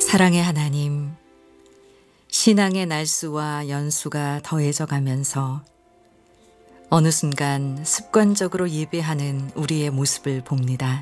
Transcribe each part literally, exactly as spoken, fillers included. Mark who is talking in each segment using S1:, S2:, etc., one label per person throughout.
S1: 사랑의 하나님, 신앙의 날수와 연수가 더해져 가면서 어느 순간 습관적으로 예배하는 우리의 모습을 봅니다.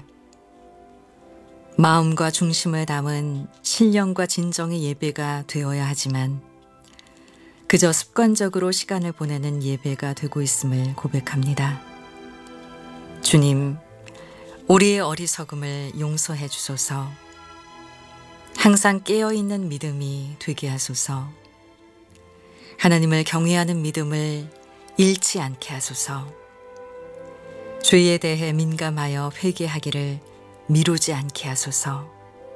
S1: 마음과 중심을 담은 신령과 진정의 예배가 되어야 하지만 그저 습관적으로 시간을 보내는 예배가 되고 있음을 고백합니다. 주님, 우리의 어리석음을 용서해 주소서. 항상 깨어있는 믿음이 되게 하소서. 하나님을 경외하는 믿음을 잃지 않게 하소서. 죄에 대해 민감하여 회개하기를 미루지 않게 하소서.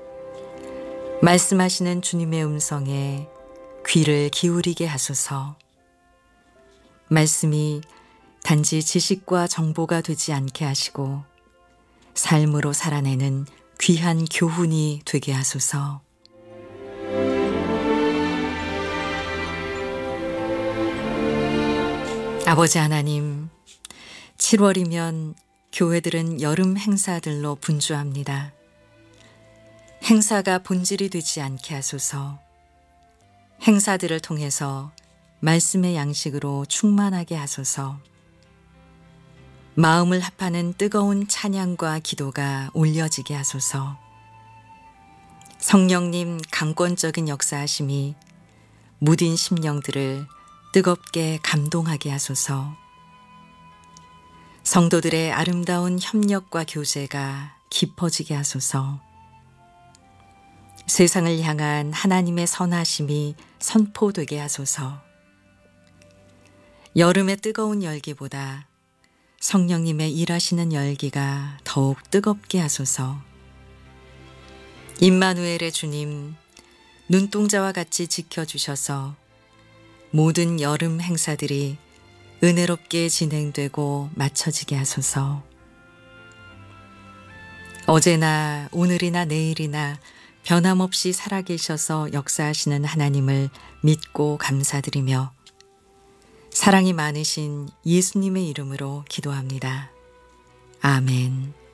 S1: 말씀하시는 주님의 음성에 귀를 기울이게 하소서. 말씀이 단지 지식과 정보가 되지 않게 하시고 삶으로 살아내는 귀한 교훈이 되게 하소서. 아버지 하나님, 칠월이면 교회들은 여름 행사들로 분주합니다. 행사가 본질이 되지 않게 하소서. 행사들을 통해서 말씀의 양식으로 충만하게 하소서. 마음을 합하는 뜨거운 찬양과 기도가 올려지게 하소서. 성령님 강권적인 역사하심이 무딘 심령들을 뜨겁게 감동하게 하소서. 성도들의 아름다운 협력과 교제가 깊어지게 하소서. 세상을 향한 하나님의 선하심이 선포되게 하소서. 여름의 뜨거운 열기보다 성령님의 일하시는 열기가 더욱 뜨겁게 하소서. 임마누엘의 주님, 눈동자와 같이 지켜주셔서 모든 여름 행사들이 은혜롭게 진행되고 마쳐지게 하소서. 어제나 오늘이나 내일이나 변함없이 살아계셔서 역사하시는 하나님을 믿고 감사드리며 사랑이 많으신 예수님의 이름으로 기도합니다. 아멘.